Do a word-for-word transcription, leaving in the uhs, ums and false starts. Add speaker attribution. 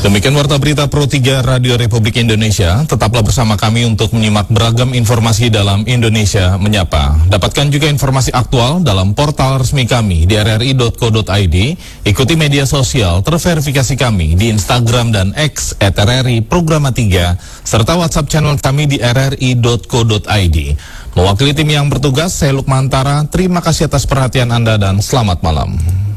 Speaker 1: Demikian Warta Berita Pro tiga Radio Republik Indonesia. Tetaplah bersama kami untuk menyimak beragam informasi dalam Indonesia Menyapa. Dapatkan juga informasi aktual dalam portal resmi kami di r r i dot co dot i d. Ikuti media sosial terverifikasi kami di Instagram dan X et r r i Programa tiga, serta WhatsApp channel kami di r r i dot co dot i d. Mewakili tim yang bertugas, saya Lukmantara. Terima kasih atas perhatian Anda dan selamat malam.